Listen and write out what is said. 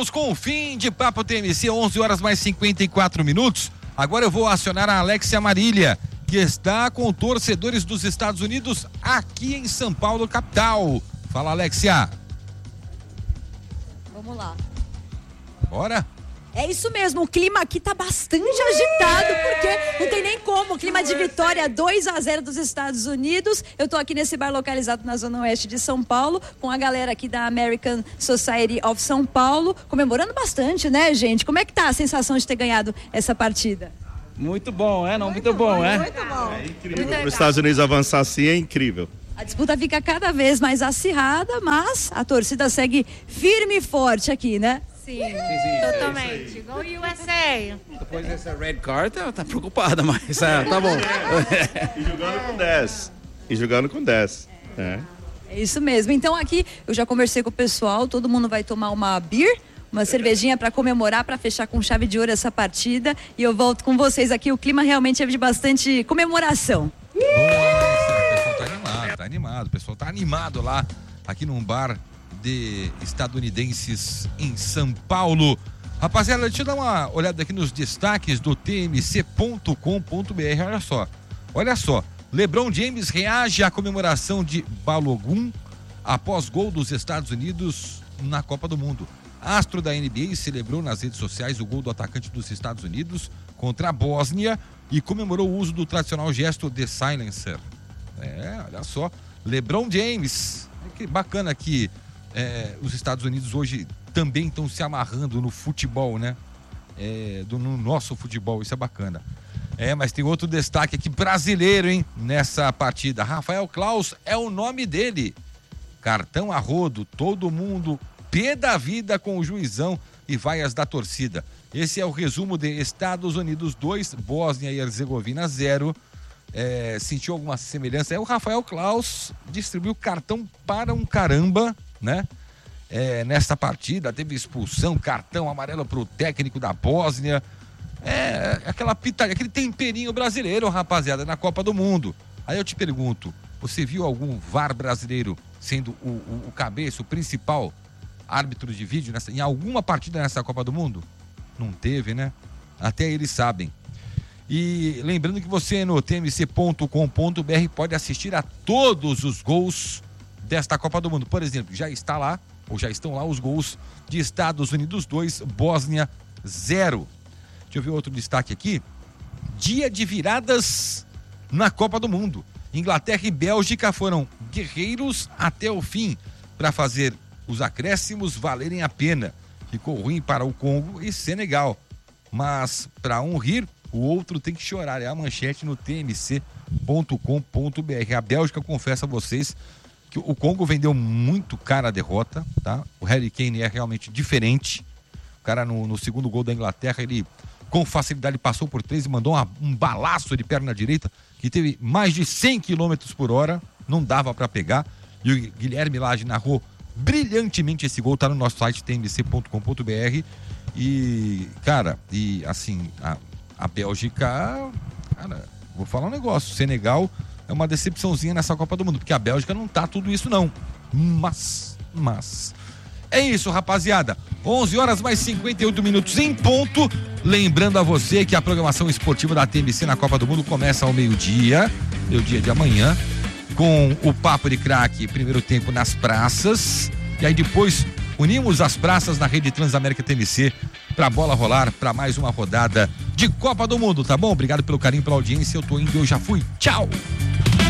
Estamos com o fim de Papo TMC, 11 horas mais 54 minutos. Agora eu vou acionar a Alexia Marília, que está com torcedores dos Estados Unidos aqui em São Paulo, capital. Fala, Alexia. Vamos lá. Bora? É isso mesmo, o clima aqui tá bastante agitado, porque não tem nem como. O clima de vitória 2-0 dos Estados Unidos. Eu tô aqui nesse bar localizado na zona oeste de São Paulo, com a galera aqui da American Society of São Paulo, comemorando bastante, né, gente? Como é que tá a sensação de ter ganhado essa partida? Muito bom, é? Não, muito bom, é? Muito bom. É incrível. Para os Estados Unidos avançar assim é incrível. A disputa fica cada vez mais acirrada, mas a torcida segue firme e forte aqui, né? Sim, totalmente. Go USA! Depois dessa red card, tá preocupada, mas tá bom. E jogando com 10. E jogando com 10. É isso mesmo. Então aqui eu já conversei com o pessoal, todo mundo vai tomar uma beer, uma cervejinha para comemorar, para fechar com chave de ouro essa partida. E eu volto com vocês aqui. O clima realmente é de bastante comemoração. O pessoal tá animado. O pessoal tá animado lá, aqui num bar de estadunidenses em São Paulo. Rapaziada, deixa eu dar uma olhada aqui nos destaques do tmc.com.br. Olha só, LeBron James reage à comemoração de Balogun após gol dos Estados Unidos na Copa do Mundo. Astro da NBA celebrou nas redes sociais o gol do atacante dos Estados Unidos contra a Bósnia e comemorou o uso do tradicional gesto de silencer. Olha só, LeBron James, que bacana que os Estados Unidos hoje também estão se amarrando no futebol, né? No nosso futebol, isso é bacana. Mas tem outro destaque aqui, brasileiro, hein? Nessa partida, Rafael Claus é o nome dele. Cartão a rodo, todo mundo pé da vida com o juizão e vaias da torcida. Esse é o resumo de Estados Unidos 2, Bósnia e Herzegovina 0. Sentiu alguma semelhança? O Rafael Claus distribuiu cartão para um caramba, né? Nesta partida teve expulsão, cartão amarelo pro técnico da Bósnia. Aquela pitaria, aquele temperinho brasileiro, rapaziada, na Copa do Mundo. Aí eu te pergunto, você viu algum VAR brasileiro sendo o cabeça, o principal árbitro de vídeo em alguma partida nessa Copa do Mundo? Não teve, né? Até eles sabem. E lembrando que você no tmc.com.br pode assistir a todos os gols desta Copa do Mundo. Por exemplo, já estão lá os gols de Estados Unidos 2, Bósnia 0. Deixa eu ver outro destaque aqui. Dia de viradas na Copa do Mundo. Inglaterra e Bélgica foram guerreiros até o fim para fazer os acréscimos valerem a pena. Ficou ruim para o Congo e Senegal. Mas para um rir, o outro tem que chorar. É a manchete no tmc.com.br. A Bélgica, confesso a vocês, que o Congo vendeu muito cara a derrota, tá? O Harry Kane é realmente diferente. O cara no segundo gol da Inglaterra, ele com facilidade passou por 3 e mandou um balaço de perna direita que teve mais de 100 km por hora, não dava para pegar. E o Guilherme Lage narrou brilhantemente esse gol, tá no nosso site tmc.com.br. E, cara, a Bélgica, cara, vou falar um negócio, Senegal é uma decepçãozinha nessa Copa do Mundo, porque a Bélgica não tá tudo isso não, mas é isso, rapaziada. 11 horas mais 58 minutos em ponto. Lembrando a você que a programação esportiva da TMC na Copa do Mundo começa ao meio-dia de amanhã, com o Papo de Craque, primeiro tempo nas praças, e aí depois unimos as praças na rede Transamérica TMC pra bola rolar para mais uma rodada de Copa do Mundo, tá bom? Obrigado pelo carinho, pela audiência, eu tô indo, eu já fui, tchau!